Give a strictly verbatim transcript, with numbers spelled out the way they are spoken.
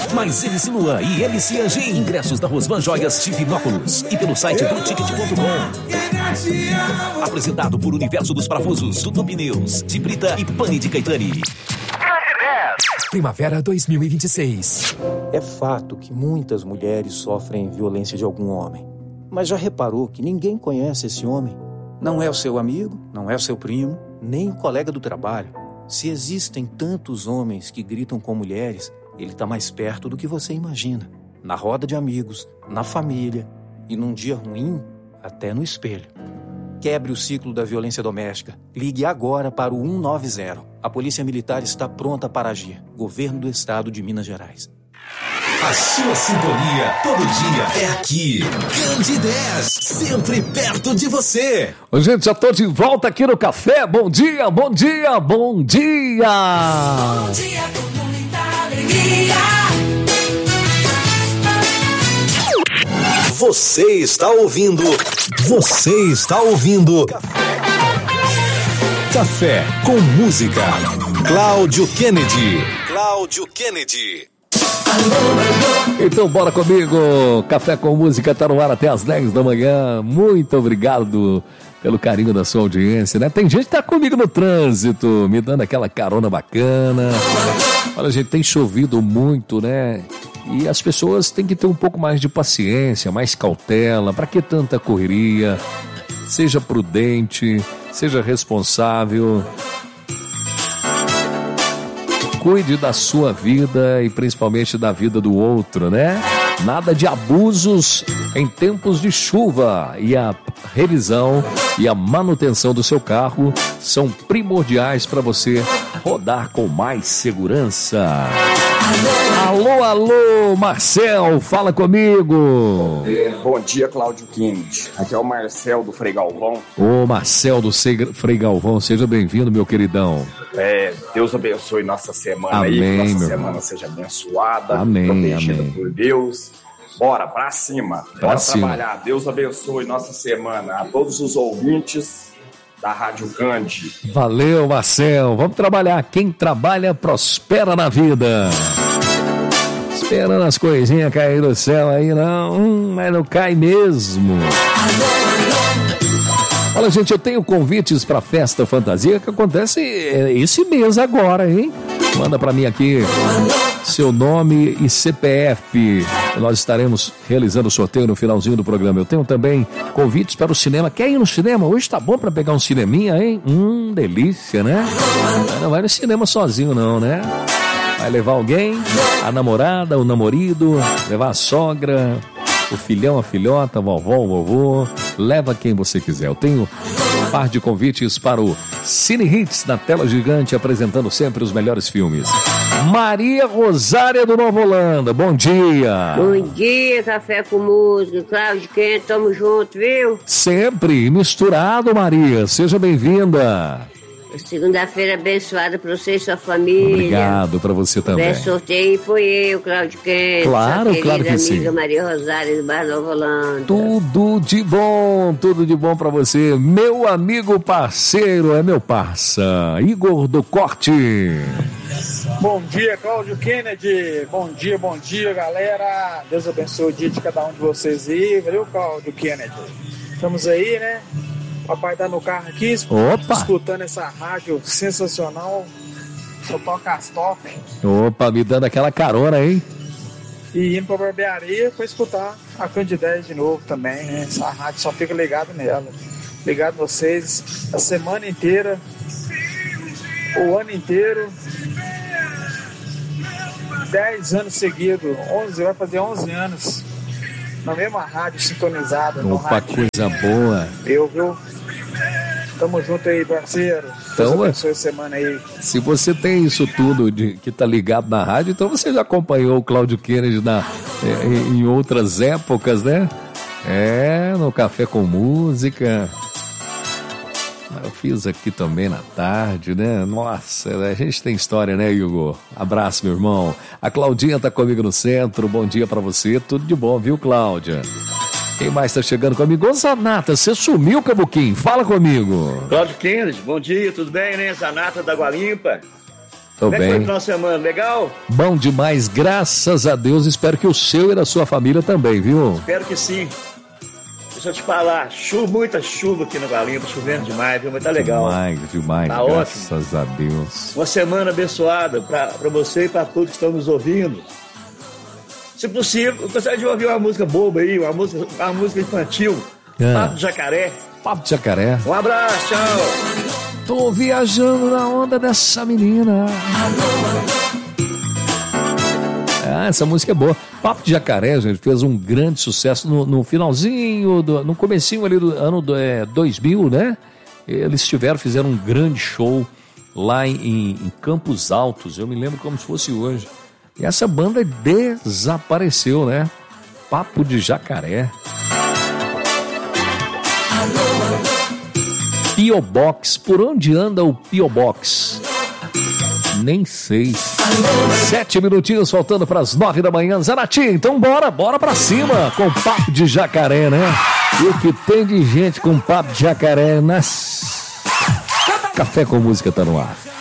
mais M C Luan e M C Anjinho. Ingressos da Rosvan Joias Divinópolis e pelo site do ticket ponto com. Apresentado por Universo dos Parafusos, Tudo Pneus, de Brita e Pane de Caetani. Primavera dois mil e vinte e seis. É fato que muitas mulheres sofrem violência de algum homem. Mas já reparou que ninguém conhece esse homem? Não é o seu amigo, não é o seu primo, nem colega do trabalho. Se existem tantos homens que gritam com mulheres, ele está mais perto do que você imagina. Na roda de amigos, na família e num dia ruim, até no espelho. Quebre o ciclo da violência doméstica. Ligue agora para o cento e noventa. A Polícia Militar está pronta para agir. Governo do Estado de Minas Gerais. A sua sintonia todo dia é aqui. Candidez, sempre perto de você. Ô, gente, já tô de volta aqui no café. Bom dia, bom dia, bom dia. Bom dia com muita alegria. Você está ouvindo. Você está ouvindo. Café com música. Cláudio Kennedy. Cláudio Kennedy. Então bora comigo, Café com Música tá no ar até as dez da manhã. Muito obrigado pelo carinho da sua audiência, né? Tem gente que tá comigo no trânsito, me dando aquela carona bacana. Olha, gente, tem chovido muito, né? E as pessoas têm que ter um pouco mais de paciência, mais cautela. Pra que tanta correria? Seja prudente, seja responsável. Cuide da sua vida e principalmente da vida do outro, né? Nada de abusos em tempos de chuva. E a revisão e a manutenção do seu carro são primordiais para você rodar com mais segurança. Alô, alô, Marcel, fala comigo. Bom dia, Cláudio Kennedy. Aqui é o Marcel do Frei Galvão. Ô, Marcel do Frei Galvão, seja bem-vindo, meu queridão. É, Deus abençoe nossa semana. Amém, aí, que nossa semana irmão. seja abençoada, Amém, protegida amém. por Deus. Bora pra cima, Pra bora cima. trabalhar. Deus abençoe nossa semana. A todos os ouvintes da Rádio Cande. Valeu, Marcel. Vamos trabalhar. Quem trabalha, prospera na vida. Esperando as coisinhas cair do céu aí, não. Hum, mas não cai mesmo. Olha, gente, eu tenho convites para a Festa Fantasia que acontece esse mês agora, hein? Manda para mim aqui seu nome e C P F. Nós estaremos realizando o sorteio no finalzinho do programa. Eu tenho também convites para o cinema. Quer ir no cinema? Hoje tá bom para pegar um cineminha, hein? Hum, delícia, né? Não vai no cinema sozinho não, né? Vai levar alguém, a namorada, o namorado, levar a sogra, o filhão, a filhota, a vovó, o vovô. Leva quem você quiser. Eu tenho um par de convites para o Cine Hits na tela gigante, apresentando sempre os melhores filmes. Maria Rosária do Nova Holanda, bom dia. Bom dia, Café com Música, Cláudio Kennedy, tamo junto, viu? Sempre misturado, Maria. Seja bem-vinda. Segunda-feira abençoada pra você e sua família. Obrigado para você também. O sorteio foi eu, Cláudio Kennedy. Claro, sua claro que sim. amiga Maria Rosária do Bar Nova Holanda. Tudo de bom, tudo de bom para você. Meu amigo parceiro, é meu parça, Igor do Corte. Bom dia, Cláudio Kennedy. Bom dia, bom dia, galera. Deus abençoe o dia de cada um de vocês aí, viu, Cláudio Kennedy? Estamos aí, né? Papai tá no carro aqui, Opa. escutando essa rádio sensacional. Só toca as top. Opa, me dando aquela carona, hein? E indo pra barbearia pra escutar a Candidez de novo também, né? Essa rádio só fica ligado nela. Obrigado a vocês a semana inteira, o ano inteiro. dez anos seguidos, onze, vai fazer onze anos. Na mesma rádio sintonizada. Opa, coisa boa. Eu, viu? Tamo junto aí, parceiro. Então, Deus abençoe a semana aí. Se você tem isso tudo de, que tá ligado na rádio, então você já acompanhou o Cláudio Kennedy na, em, em outras épocas, né? É, no Café com Música. Eu fiz aqui também na tarde, né? Nossa, a gente tem história, né, Igor? Abraço, meu irmão. A Claudinha tá comigo no centro. Bom dia pra você. Tudo de bom, viu, Cláudia? Quem mais tá chegando comigo? Ô, Zanata, você sumiu, Cabuquim? Fala comigo. Cláudio Kennedy, bom dia, tudo bem, né? Zanata da Água Limpa. Tô Como é que foi o bem. final de semana? Legal? Bom demais, graças a Deus. Espero que o seu e da sua família também, viu? Espero que sim. Deixa eu te falar, chuva, muita chuva aqui no Galinho, tá chovendo demais, viu? Mas tá legal. Demais, demais, Tá graças a Deus. Uma semana abençoada pra, pra você e pra todos que estão nos ouvindo. Se possível, eu gostaria de ouvir uma música boba aí, uma música, uma música infantil. É. Papo de Jacaré. Papo de Jacaré. Um abraço, tchau. Tô viajando na onda dessa menina. Ah, essa música é boa. Papo de Jacaré, gente, fez um grande sucesso no, no finalzinho, do, no comecinho ali do ano do, é, dois mil, né? Eles tiveram, fizeram um grande show lá em, em, em Campos Altos, eu me lembro como se fosse hoje. E essa banda desapareceu, né? Papo de Jacaré. P O Box, por onde anda o P O Box? Nem sei. Sete minutinhos faltando para as nove da manhã. Zanati, então bora, bora pra cima com Papo de Jacaré, né? E o que tem de gente com Papo de Jacaré nas... Café com Música tá no ar.